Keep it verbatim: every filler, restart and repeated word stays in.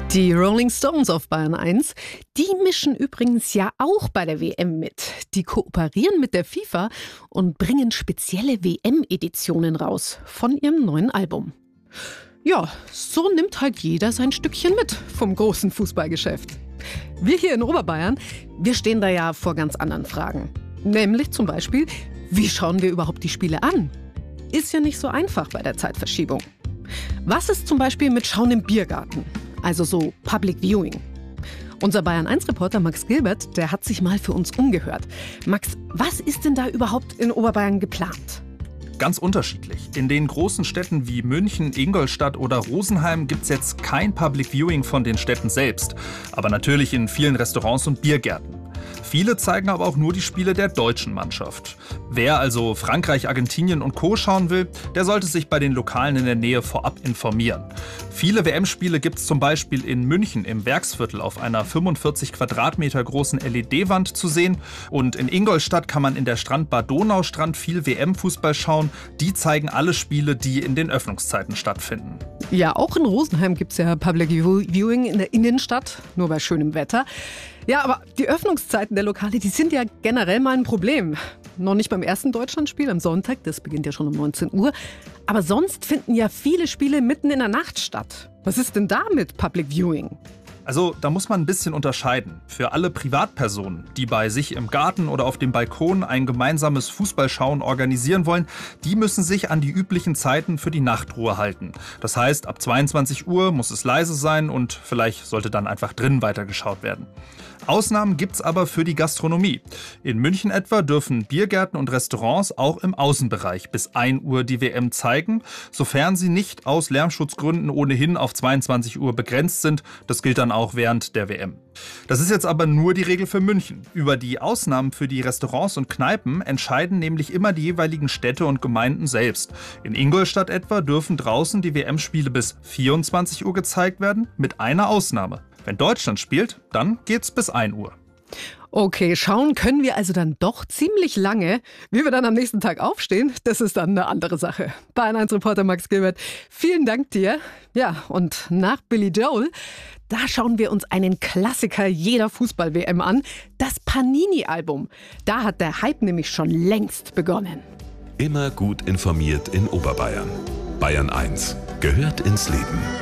Die Rolling Stones auf Bayern eins, die mischen übrigens ja auch bei der W M mit. Die kooperieren mit der FIFA und bringen spezielle W M-Editionen raus von ihrem neuen Album. Ja, so nimmt halt jeder sein Stückchen mit vom großen Fußballgeschäft. Wir hier in Oberbayern, wir stehen da ja vor ganz anderen Fragen. Nämlich zum Beispiel, wie schauen wir überhaupt die Spiele an? Ist ja nicht so einfach bei der Zeitverschiebung. Was ist zum Beispiel mit Schauen im Biergarten? Also so Public Viewing. Unser Bayern eins Reporter Max Gilbert, der hat sich mal für uns umgehört. Max, was ist denn da überhaupt in Oberbayern geplant? Ganz unterschiedlich. In den großen Städten wie München, Ingolstadt oder Rosenheim gibt es jetzt kein Public Viewing von den Städten selbst. Aber natürlich in vielen Restaurants und Biergärten. Viele zeigen aber auch nur die Spiele der deutschen Mannschaft. Wer also Frankreich, Argentinien und Co. schauen will, der sollte sich bei den Lokalen in der Nähe vorab informieren. Viele W M-Spiele gibt es zum Beispiel in München im Werksviertel auf einer fünfundvierzig Quadratmeter großen L E D-Wand zu sehen. Und in Ingolstadt kann man in der Strandbar Donaustrand viel W M-Fußball schauen. Die zeigen alle Spiele, die in den Öffnungszeiten stattfinden. Ja, auch in Rosenheim gibt es ja Public Viewing in der Innenstadt, nur bei schönem Wetter. Ja, aber die Öffnungszeiten der Lokale, die sind ja generell mal ein Problem. Noch nicht beim ersten Deutschlandspiel am Sonntag, das beginnt ja schon um neunzehn Uhr. Aber sonst finden ja viele Spiele mitten in der Nacht statt. Was ist denn da mit Public Viewing? Also da muss man ein bisschen unterscheiden. Für alle Privatpersonen, die bei sich im Garten oder auf dem Balkon ein gemeinsames Fußballschauen organisieren wollen, die müssen sich an die üblichen Zeiten für die Nachtruhe halten. Das heißt, ab zweiundzwanzig Uhr muss es leise sein und vielleicht sollte dann einfach drinnen weitergeschaut werden. Ausnahmen gibt's aber für die Gastronomie. In München etwa dürfen Biergärten und Restaurants auch im Außenbereich bis ein Uhr die W M zeigen, sofern sie nicht aus Lärmschutzgründen ohnehin auf zweiundzwanzig Uhr begrenzt sind. Das gilt dann auch während der W M. Das ist jetzt aber nur die Regel für München. Über die Ausnahmen für die Restaurants und Kneipen entscheiden nämlich immer die jeweiligen Städte und Gemeinden selbst. In Ingolstadt etwa dürfen draußen die W M-Spiele bis vierundzwanzig Uhr gezeigt werden, mit einer Ausnahme. Wenn Deutschland spielt, dann geht's bis ein Uhr. Okay, schauen können wir also dann doch ziemlich lange. Wie wir dann am nächsten Tag aufstehen, das ist dann eine andere Sache. Bayern eins Reporter Max Gilbert, vielen Dank dir. Ja, und nach Billy Joel, da schauen wir uns einen Klassiker jeder Fußball-W M an, das Panini-Album. Da hat der Hype nämlich schon längst begonnen. Immer gut informiert in Oberbayern. Bayern eins gehört ins Leben.